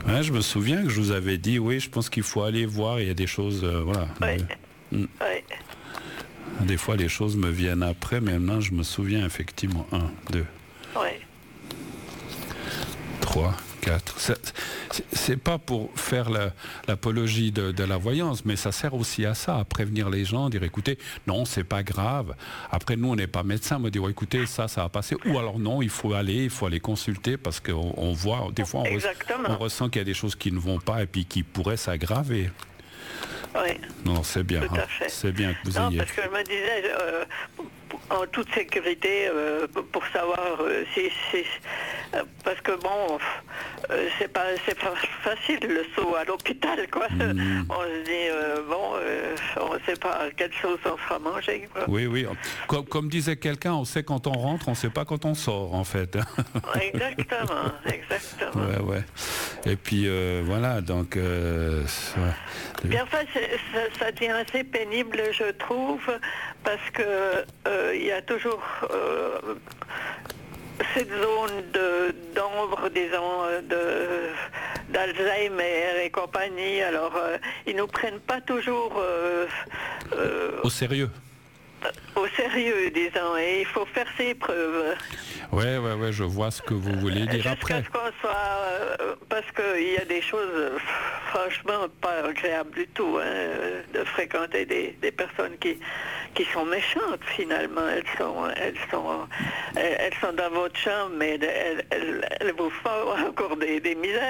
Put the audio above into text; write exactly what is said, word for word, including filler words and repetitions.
Ouais, je me souviens que je vous avais dit, oui, je pense qu'il faut aller voir, il y a des choses, euh, voilà. Oui. Mm. Oui. Des fois, les choses me viennent après, mais maintenant, je me souviens effectivement. Un, deux, Oui. trois, quatre. C'est, c'est pas pour faire la, l'apologie de, de la voyance, mais ça sert aussi à ça, à prévenir les gens, dire écoutez, non, c'est pas grave. Après, nous, on n'est pas médecin, me dire oh, écoutez, ça, ça va passer. Ou alors non, il faut aller, il faut aller consulter parce qu'on on voit, des fois, on, re, on ressent qu'il y a des choses qui ne vont pas et puis qui pourraient s'aggraver. Oui. Non, c'est bien. Tout à hein. fait. C'est bien que vous non, ayez. Parce que je me disais, euh, en toute sécurité, euh, pour savoir euh, si, si euh, parce que bon, euh, c'est pas, c'est pas facile le saut à l'hôpital, quoi. Mmh. On se dit euh, bon, euh, on ne sait pas quelle chose on fera manger, quoi. Oui, oui. Comme, comme disait quelqu'un, on sait quand on rentre, on ne sait pas quand on sort, en fait. Exactement, exactement. Ouais, ouais. Et puis euh, voilà, donc. Euh, Bien enfin, ça, ça devient assez pénible, je trouve, parce que euh, il y a toujours euh, cette zone de, d'ombre, disons, de, d'Alzheimer et compagnie. Alors, euh, ils nous prennent pas toujours euh, euh, au sérieux. Au sérieux, disons, et il faut faire ses preuves. Ouais, ouais, ouais, je vois ce que vous voulez dire Jusqu'à après. ce qu'on soit, euh, parce qu'il y a des choses, euh, franchement, pas agréables du tout, hein, de fréquenter des, des personnes qui, qui sont méchantes, finalement. Elles sont, elles sont, elles, elles sont dans votre chambre, mais elles, elles, elles vous font encore des, des misères.